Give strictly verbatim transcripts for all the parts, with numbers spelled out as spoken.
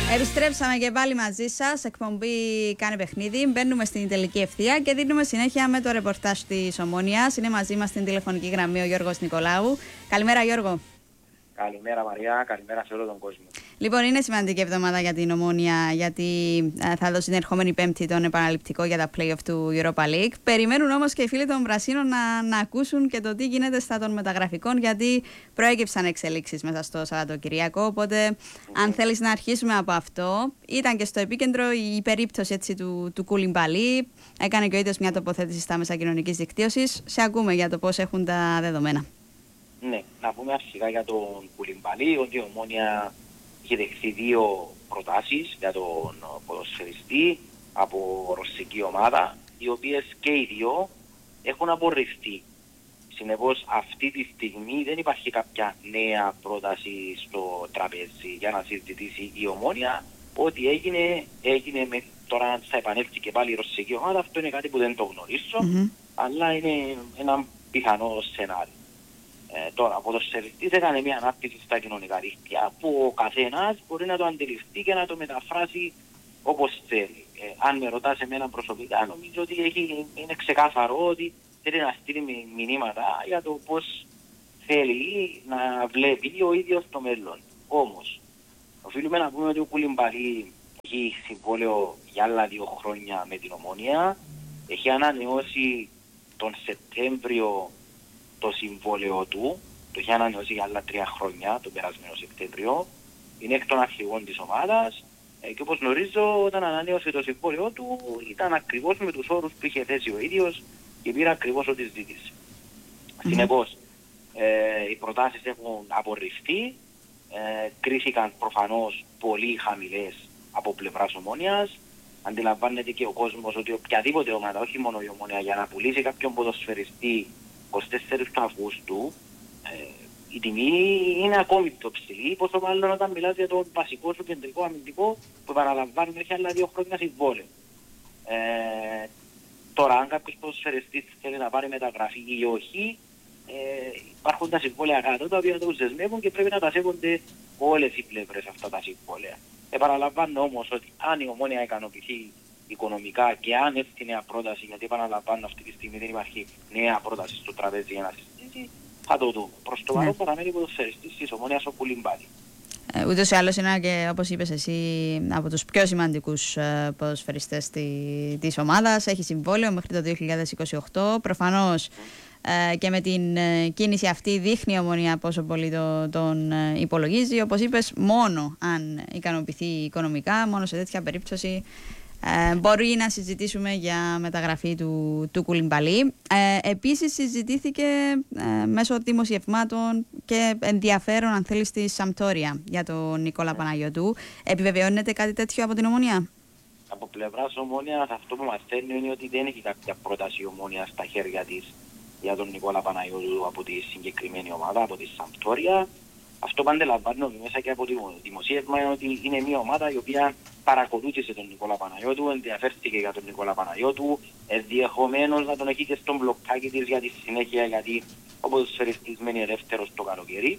Επιστρέψαμε και πάλι μαζί σας. Εκπομπή Κάνε Παιχνίδι. Μπαίνουμε στην τελική ευθεία και δίνουμε συνέχεια με το ρεπορτάζ της Ομόνοιας. Είναι μαζί μας στην τηλεφωνική γραμμή ο Γιώργος Νικολάου. Καλημέρα, Γιώργο. Καλημέρα, Μαριά. Καλημέρα σε όλο τον κόσμο. Λοιπόν, είναι σημαντική εβδομάδα για την Ομόνια, γιατί θα δώσει την ερχόμενη Πέμπτη τον επαναληπτικό για τα play-off του Europa League. Περιμένουν όμως και οι φίλοι των Πρασίνων να, να ακούσουν και το τι γίνεται στα των μεταγραφικών, γιατί προέκυψαν εξελίξεις μέσα στο Σαββατοκυριακό. Οπότε, mm. αν θέλεις να αρχίσουμε από αυτό, ήταν και στο επίκεντρο η περίπτωση έτσι, του, του Κουλιμπαλί. Έκανε και ο ίδιος μια τοποθέτηση στα μέσα κοινωνικής δικτύωσης. Σε ακούμε για το πώς έχουν τα δεδομένα. Ναι, να πούμε αρχικά για τον Κουλιμπαλί, ότι η Ομόνια είχε δεχθεί δύο προτάσεις για τον ποδοσφαιριστή από ρωσική ομάδα, οι οποίες και οι δύο έχουν απορριφθεί. Συνεπώς, αυτή τη στιγμή δεν υπάρχει κάποια νέα πρόταση στο τραπέζι για να συζητήσει η Ομόνια. Ό,τι έγινε, έγινε με, τώρα θα επανέλθει και πάλι η ρωσική ομάδα. Αυτό είναι κάτι που δεν το γνωρίζω, mm-hmm. αλλά είναι ένα πιθανό σενάριο. Ε, τώρα, ο ποδοσφαιριστής έκανε μια ανάπτυξη στα κοινωνικά δίκτυα που ο καθένας μπορεί να το αντιληφθεί και να το μεταφράσει όπως θέλει. Ε, αν με ρωτάς εμένα προσωπικά, νομίζω ότι έχει, είναι ξεκάθαρο ότι θέλει να στείλει μηνύματα για το πώς θέλει να βλέπει ο ίδιος το μέλλον. Όμως, οφείλουμε να πούμε ότι ο Κουλιμπαλί έχει συμβόλαιο για άλλα δύο χρόνια με την Ομόνια, έχει ανανεώσει τον Σεπτέμβριο το συμβόλαιο του, το είχε ανανεώσει για άλλα τρία χρόνια, τον περασμένο Σεπτέμβριο, είναι εκ των αρχηγών της ομάδας ε, και όπως γνωρίζω όταν ανανέωσε το συμβόλαιο του ήταν ακριβώς με τους όρους που είχε θέσει ο ίδιος και πήρε ακριβώς ό,τι ζήτησε. Mm-hmm. Συνεπώς, ε, οι προτάσεις έχουν απορριφθεί, ε, κρίθηκαν προφανώς πολύ χαμηλές από πλευράς Ομόνοιας. Αντιλαμβάνεται και ο κόσμος ότι οποιαδήποτε ομάδα, όχι μόνο η Ομόνια, για να πουλήσει κάποιον ποδοσφαιριστή είκοσι τέσσερις του Αυγούστου, ε, η τιμή είναι ακόμη πιο ψηλή, πόσο μάλλον όταν μιλάς για τον βασικό σου κεντρικό αμυντικό που επαναλαμβάνουμε έχει άλλα δύο χρόνια συμβόλαιο. Ε, τώρα, αν κάποιος ποδοσφαιριστής θέλει να πάρει μεταγραφή ή όχι, ε, υπάρχουν τα συμβόλαια κάτω, τα οποία τους δεσμεύουν και πρέπει να τα σέβονται όλες οι πλευρές αυτά τα συμβόλαια. Επαναλαμβάνω όμως ότι αν η Ομόνια ικανοποιηθεί οικονομικά και αν έρθει νέα πρόταση, γιατί επαναλαμβάνω αυτή τη στιγμή δεν υπάρχει νέα πρόταση στο τραπέζι για να συζητήσει, θα το δούμε. Προς το παρόν παραμένει ποδοσφαιριστής της Ομόνοιας ο Κουλιμπαλί. Ε, ούτως ή άλλως είναι και, όπως είπες εσύ, από τους πιο σημαντικούς ε, ποδοσφαιριστές τη, της ομάδας. Έχει συμβόλαιο μέχρι το δύο χιλιάδες είκοσι οκτώ. Προφανώς mm. ε, και με την ε, κίνηση αυτή δείχνει η Ομόνια πόσο πολύ το, τον ε, υπολογίζει. Όπως είπες, μόνο αν ικανοποιηθεί οικονομικά, μόνο σε τέτοια περίπτωση Ε, μπορεί να συζητήσουμε για μεταγραφή του, του Κουλιμπαλί. Ε, επίσης συζητήθηκε ε, μέσω δημοσιευμάτων και ενδιαφέρον, αν θέλει, στη Σαμπτόρια για τον Νικόλα Παναγιώτου. Επιβεβαιώνεται κάτι τέτοιο από την Ομόνια? Από πλευράς Ομόνιας αυτό που μας στέλνει είναι ότι δεν έχει κάποια πρόταση Ομόνια στα χέρια της για τον Νικόλα Παναγιώτου από τη συγκεκριμένη ομάδα, από τη Σαμπτόρια. Αυτό που αντιλαμβάνω μέσα και από το δημοσίευμα είναι ότι είναι μια ομάδα η οποία παρακολούθησε τον Νικόλα Παναγιώτου, ενδιαφέρθηκε για τον Νικόλα Παναγιώτου, ενδεχομένως να τον έχει και στον μπλοκάκι της για τη συνέχεια, γιατί ο ποδοσφαιριστής μένει ελεύθερος το καλοκαίρι.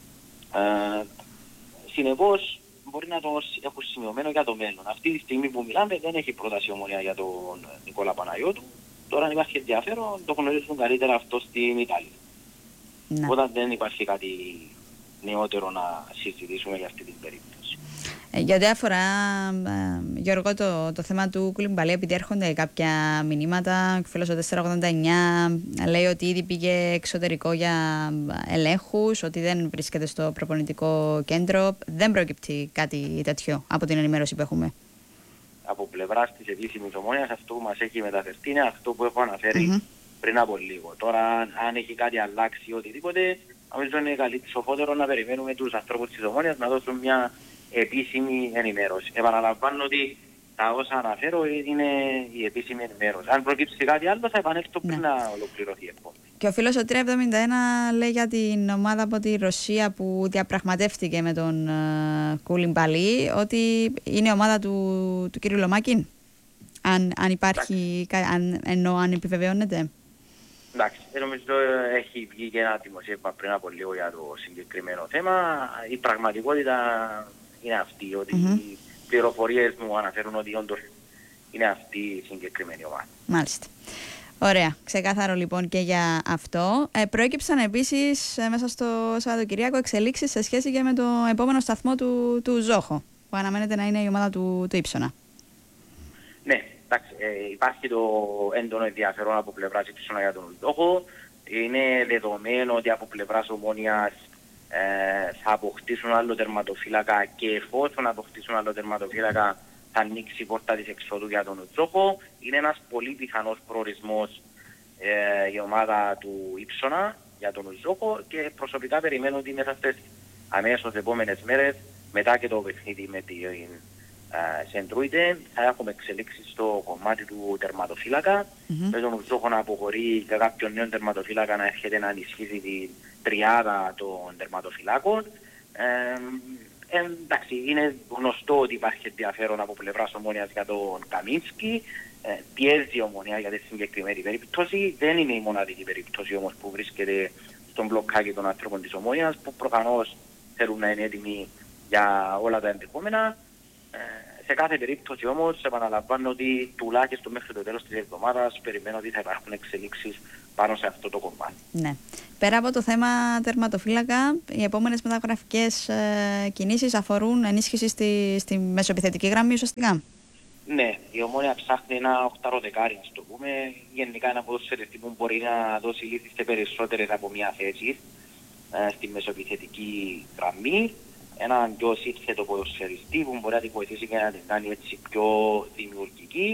Ε, συνεπώς μπορεί να το έχουν σημειωμένο για το μέλλον. Αυτή τη στιγμή που μιλάμε δεν έχει πρόταση Ομόνια για τον Νικόλα Παναγιώτου. Τώρα αν υπάρχει ενδιαφέρον το γνωρίζουν καλύτερα αυτό στην Ιταλία. Ναι. Όταν δεν υπάρχει κάτι νεότερο να συζητήσουμε για αυτή την περίπτωση. Ε, για ό,τι αφορά, ε, Γιώργο, το, το θέμα του Κουλιμπαλί, επειδή έρχονται κάποια μηνύματα, ο φίλος ο τετρακόσια ογδόντα εννιά λέει ότι ήδη πήγε εξωτερικό για ελέγχους, ότι δεν βρίσκεται στο προπονητικό κέντρο. Δεν προκύπτει κάτι τέτοιο από την ενημέρωση που έχουμε? Από πλευράς της επίσημης Ομόνοιας αυτό που μας έχει μεταφερθεί είναι αυτό που έχω αναφέρει mm-hmm. πριν από λίγο. Τώρα αν έχει κάτι αλλάξει ή οτιδήποτε, νομίζω είναι καλύτερο σοφότερο να περιμένουμε τους ανθρώπους της Ομόνοιας να δώσουν μια επίσημη ενημέρωση. Επαναλαμβάνω ότι τα όσα αναφέρω είναι η επίσημη ενημέρωση. Αν προκύψει κάτι άλλο θα επανέλθω πριν ναι. να ολοκληρωθεί η εκπομπή. Και ο φίλος ο τριακόσια εβδομήντα ένα λέει για την ομάδα από τη Ρωσία που διαπραγματεύτηκε με τον uh, Κουλιμπαλί ότι είναι ομάδα του, του κ. Λομάκιν. Αν, αν υπάρχει, αν, ενώ αν επιβεβαιώνεται. Εντάξει, νομίζω έχει βγει και ένα δημοσίευμα πριν από λίγο για το συγκεκριμένο θέμα. Η πραγματικότητα είναι αυτή, ότι mm-hmm. πληροφορίες μου αναφέρουν ότι όντως είναι αυτή η συγκεκριμένη ομάδα. Μάλιστα. Ωραία. Ξεκάθαρο λοιπόν και για αυτό. Ε, προέκυψαν επίσης ε, μέσα στο Σαββατοκυριακό εξελίξεις σε σχέση και με το επόμενο σταθμό του, του Ζόχο, που αναμένεται να είναι η ομάδα του, του Ύψονα. Ναι, εντάξει, ε, υπάρχει το έντονο ενδιαφέρον από πλευράς Ύψονα για τον Ζόχο. Είναι δεδομένο ότι από πλευράς Ομόνοιας ε, θα αποκτήσουν άλλο τερματοφύλακα και εφόσον αποκτήσουν άλλο τερματοφύλακα θα ανοίξει η πόρτα της εξόδου για τον Ζόχο. Είναι ένας πολύ πιθανός προορισμός ε, η ομάδα του Ύψονα για τον Ζόχο και προσωπικά περιμένω ότι μέσα στις αμέσως επόμενες μέρες, μετά και το παιχνίδι με την ε, Σεντρούιτε, θα έχουμε εξελίξει στο κομμάτι του τερματοφύλακα. Mm-hmm. Με τον Ζόχο να αποχωρεί και κάποιον νέο τερματοφύλακα να έρχεται να ενισχύσει την τριάδα των τερματοφυλάκων. Ε, εντάξει, είναι γνωστό ότι υπάρχει ενδιαφέρον από πλευράς Ομόνοιας για τον Καμίνσκι. Ε, πιέζει η Ομόνια για τη συγκεκριμένη περίπτωση. Δεν είναι η μοναδική περίπτωση όμως που βρίσκεται στον μπλοκάκι των ανθρώπων της Ομόνοιας, που προφανώς θέλουν να είναι έτοιμοι για όλα τα ενδεχόμενα. Ε, σε κάθε περίπτωση όμως επαναλαμβάνω ότι τουλάχιστον μέχρι το τέλος της εβδομάδας περιμένω ότι θα υπάρχουν εξελίξεις πάνω σε αυτό το κομμάτι. Ναι. Πέρα από το θέμα τερματοφύλακα, οι επόμενες μεταγραφικές ε, κινήσεις αφορούν ενίσχυση στη, στη μεσοεπιθετική γραμμή ουσιαστικά. Ναι, η Ομόνια ψάχνει ένα οχτάρο δεκάρι, στο πούμε. Γενικά ένα ποδοσφαιριστή που μπορεί να δώσει λύσεις σε περισσότερες από μια θέση ε, στη μεσοεπιθετική γραμμή. Έναν πιο σύνθετο ποδοσφαιριστή που μπορεί να την βοηθήσει και να την κάνει έτσι πιο δημιουργική.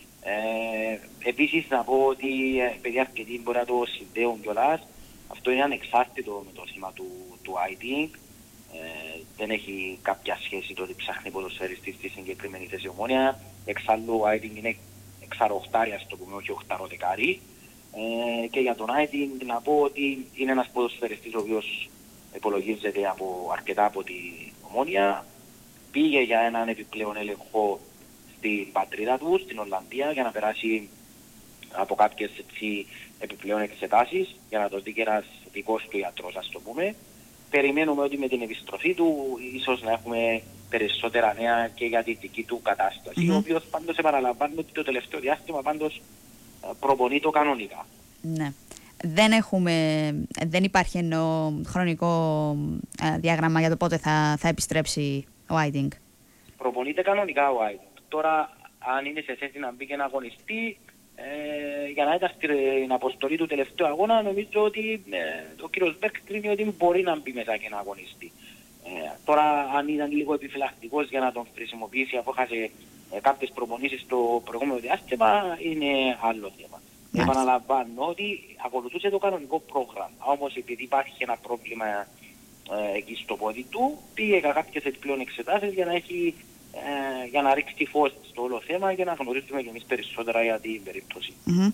Ε, επίσης να πω ότι επειδή αρκετοί μπορεί να το συνδέουν κιόλας, αυτό είναι ανεξάρτητο με το θέμα του, του άι ντι. Ε, δεν έχει κάποια σχέση το ότι ψάχνει ποδοσφαιριστή στη συγκεκριμένη θέση Ομόνια. Εξάλλου ο άι ντι είναι εξαροχτάρια, στο πούμε, όχι οχταροδεκάρι. Ε, και για τον άι ντι να πω ότι είναι ένας ποδοσφαιριστής ο οποίος υπολογίζεται από, αρκετά από την Ομόνια. Πήγε για έναν επιπλέον έλεγχο στην πατρίδα του, στην Ολλανδία, για να περάσει από κάποιες έτσι, επιπλέον εξετάσεις, για να το δει και ένας δικός του ιατρός, ας το πούμε. Περιμένουμε ότι με την επιστροφή του ίσως να έχουμε περισσότερα νέα και για τη δική του κατάσταση, mm-hmm. ο οποίος πάντως επαναλαμβάνει ότι το τελευταίο διάστημα πάντως προπονεί το κανονικά. Ναι. Δεν, έχουμε, δεν υπάρχει εννοώ χρονικό ε, διάγραμμα για το πότε θα, θα επιστρέψει ο Άιντινγκ. Προπονείται κανονικά ο Άιντινγκ. Τώρα αν είναι σε θέση να μπει και να αγωνιστεί, ε, για να ήταν στην αποστολή του τελευταίου αγώνα, νομίζω ότι ε, ο κύριος Μπέρκ κρίνει ότι μπορεί να μπει μετά και να αγωνιστεί. Ε, τώρα αν ήταν λίγο επιφυλακτικός για να τον χρησιμοποιήσει αφού έχασε ε, κάποιες προπονήσεις στο προηγούμενο διάστημα, είναι άλλο θέμα. Nice. Επαναλαμβάνω ότι ακολουθούσε το κανονικό πρόγραμμα. Όμως επειδή υπάρχει ένα πρόβλημα ε, εκεί στο πόδι του, πήγε για κάποιες επιπλέον εξετάσεις για να, έχει, ε, για να ρίξει φως στο όλο θέμα και να γνωρίζουμε και εμείς περισσότερα για την περίπτωση. Mm-hmm.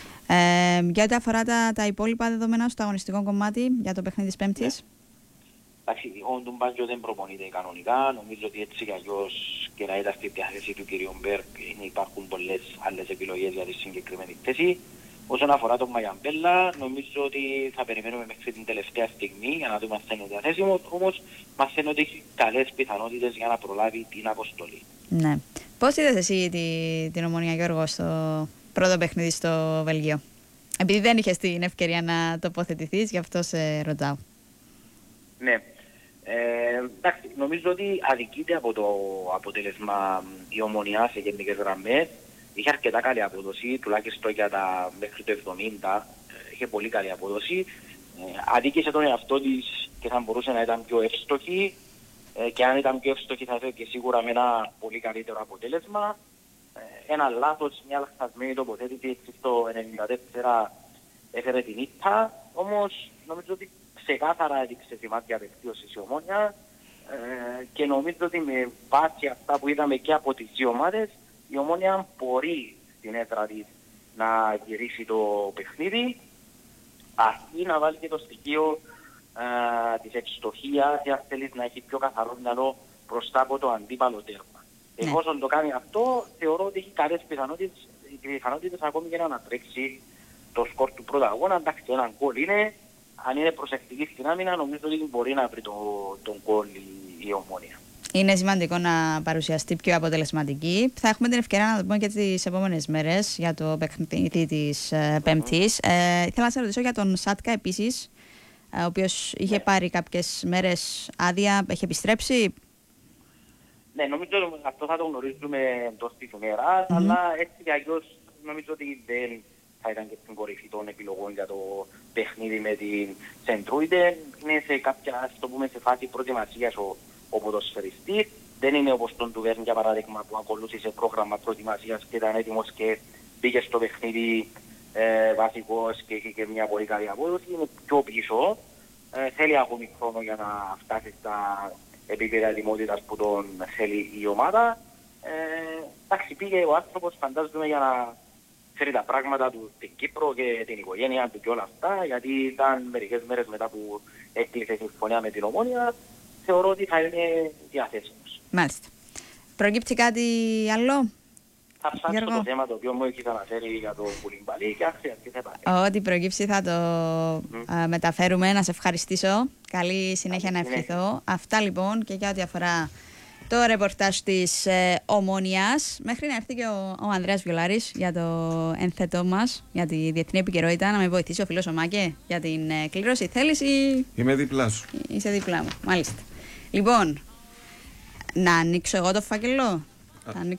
Ε, για ό,τι αφορά τα, τα υπόλοιπα δεδομένα στο αγωνιστικό κομμάτι για το παιχνίδι της Πέμπτης. Εντάξει, ο Ντουμπάντζο δεν προπονείται κανονικά. Νομίζω ότι έτσι κι αλλιώς και να ήταν στη διάθεση του κ. Μπέρκ υπάρχουν πολλές άλλες επιλογές για τη συγκεκριμένη θέση. Όσον αφορά τον Μαγιαμπέλα, νομίζω ότι θα περιμένουμε μέχρι την τελευταία στιγμή για να δούμε αν θα είναι διαθέσιμο. Όμως μαθαίνω ότι έχει καλές πιθανότητες για να προλάβει την αποστολή. Ναι. Πώς είδες εσύ τη, την Ομονία, Γιώργο, στο πρώτο παιχνίδι στο Βελγίο? Επειδή δεν είχες την ευκαιρία να τοποθετηθείς, γι' αυτό σε ρωτάω. Ναι. Ε, εντάξει, νομίζω ότι αδικείται από το αποτέλεσμα η Ομονία σε γενικές γραμμές. Είχε αρκετά καλή απόδοση, τουλάχιστον για τα μέχρι το εβδομήντα, είχε πολύ καλή απόδοση. Ε, αδίκησε τον εαυτό της και θα μπορούσε να ήταν πιο εύστοχη ε, και αν ήταν πιο εύστοχη θα έφερε και σίγουρα με ένα πολύ καλύτερο αποτέλεσμα. Ε, ένα λάθος, μια λαθασμένη τοποθέτηση στο ενενήντα τέσσερα έφερε την ήττα, όμως νομίζω ότι ξεκάθαρα έδειξε σημάδια βελτίωσης η Ομόνια ε, και νομίζω ότι με βάση αυτά που είδαμε και από τις δύο ομάδες, η Ομόνια μπορεί στην έδρα της να γυρίσει το παιχνίδι, αρκεί να βάλει και το στοιχείο ε, της ευστοχίας ή αν θέλει να έχει πιο καθαρό μυαλό μπροστά από το αντίπαλο τέρμα. Ναι. Εφόσον το κάνει αυτό, θεωρώ ότι έχει καλές πιθανότητες, πιθανότητες ακόμη και να ανατρέξει το σκορ του πρώτου αγώνα. Εντάξει, έναν γκολ είναι. Αν είναι προσεκτική στην άμυνα, νομίζω ότι μπορεί να βρει το, τον γκολ η, η Ομόνια. Είναι σημαντικό να παρουσιαστεί πιο αποτελεσματική. Θα έχουμε την ευκαιρία να το πούμε και τις επόμενες μέρες για το παιχνίδι της ε, Πέμπτης. Ε, ήθελα να σε ρωτήσω για τον Σάτκα επίσης, ε, ο οποίος είχε πάρει κάποιες μέρες άδεια, έχει επιστρέψει. Ναι, νομίζω ότι αυτό θα το γνωρίζουμε εντός της ημέρας, mm-hmm. αλλά έτσι και αλλιώς νομίζω ότι δεν θα ήταν και στην κορυφή των επιλογών για το παιχνίδι με την Σεντρούιντε. Είναι σε κάποια, στο πούμε, σε φάση προετοιμασίας ο, ο ποδοσφαιριστής. Δεν είναι όπως τον Τουβέρν, για παράδειγμα, που ακολούθησε πρόγραμμα προετοιμασίας και ήταν έτοιμος και πήγε στο παιχνίδι ε, βασικός και είχε και μια πολύ καλή απόδοση. Είναι πιο πίσω. Ε, θέλει ακόμη χρόνο για να φτάσει στα επίπεδα ετοιμότητας που τον θέλει η ομάδα. Ε, εντάξει, πήγε ο άνθρωπος, φαντάζομαι, για να φέρει τα πράγματα του στην Κύπρο και την οικογένεια του και όλα αυτά, γιατί ήταν μερικές μέρες μετά που έκλεισε η συμφωνία με την Ομόνια, θεωρώ ότι θα είναι διαθέσιμος. Μάλιστα. Προκύπτει κάτι άλλο? Θα ψάξω Γιώργο. Το θέμα το οποίο μου έχει αναφέρει για το Κουλιμπαλί και αν χρειαστεί θα υπάρχει. Ό,τι προκύψει θα το mm. α, μεταφέρουμε. Να σε ευχαριστήσω. Καλή συνέχεια Καλή να ευχηθώ. Συνέχεια. Αυτά λοιπόν και για ό,τι αφορά το ρεπορτάζ της ε, Ομόνιας. Μέχρι να έρθει και ο, ο Ανδρέας Βιολάρης για το ένθετό μας, για τη διεθνή επικαιρότητα, να με βοηθήσει ο φίλος ο Μάκε για την ε, κλήρωση. Θέλεις ή... Είμαι δίπλα σου. Είσαι δίπλα μου, μάλιστα. Λοιπόν, να ανοίξω εγώ το φάκελο.